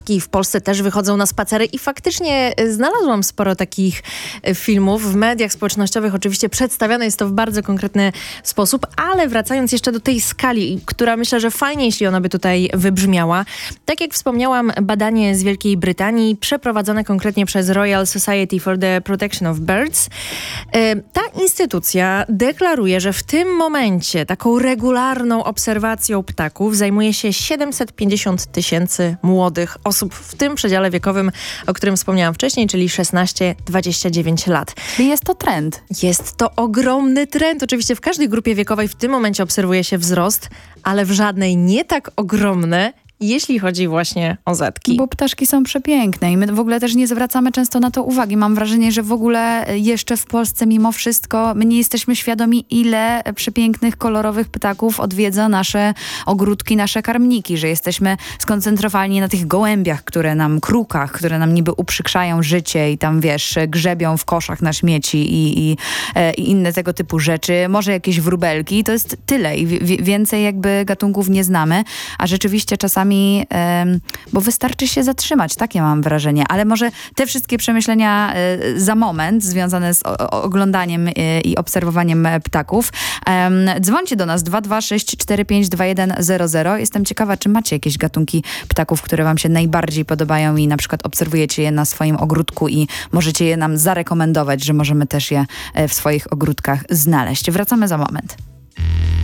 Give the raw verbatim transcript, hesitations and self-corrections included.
I w Polsce też wychodzą na spacery i faktycznie znalazłam sporo takich filmów. W mediach społecznościowych oczywiście przedstawiane jest to w bardzo konkretny sposób, ale wracając jeszcze do tej skali, która myślę, że fajnie, jeśli ona by tutaj wybrzmiała. Tak jak wspomniałam, badanie z Wielkiej Brytanii przeprowadzone konkretnie przez Royal Society for the Protection of Birds. Ta instytucja deklaruje, że w tym momencie taką regularną obserwacją ptaków zajmuje się siedemset pięćdziesiąt tysięcy młodych osób w tym przedziale wiekowym, o którym wspomniałam wcześniej, czyli szesnaście do dwudziestu dziewięciu lat. Czyli jest to trend. Jest to ogromny trend. Oczywiście w każdej grupie wiekowej w tym momencie obserwuje się wzrost, ale w żadnej nie tak ogromny, jeśli chodzi właśnie o zetki. Bo ptaszki są przepiękne i my w ogóle też nie zwracamy często na to uwagi. Mam wrażenie, że w ogóle jeszcze w Polsce mimo wszystko my nie jesteśmy świadomi, ile przepięknych, kolorowych ptaków odwiedza nasze ogródki, nasze karmniki, że jesteśmy skoncentrowani na tych gołębiach, które nam, krukach, które nam niby uprzykrzają życie i tam, wiesz, grzebią w koszach na śmieci i, i, i inne tego typu rzeczy. Może jakieś wróbelki. To jest tyle i w, więcej jakby gatunków nie znamy, a rzeczywiście czasami bo wystarczy się zatrzymać, takie mam wrażenie. Ale może te wszystkie przemyślenia za moment, związane z oglądaniem i obserwowaniem ptaków. Dzwońcie do nas dwa dwa sześć cztery pięć dwa jeden zero zero. Jestem ciekawa, czy macie jakieś gatunki ptaków, które wam się najbardziej podobają i na przykład obserwujecie je na swoim ogródku i możecie je nam zarekomendować, że możemy też je w swoich ogródkach znaleźć. Wracamy za moment.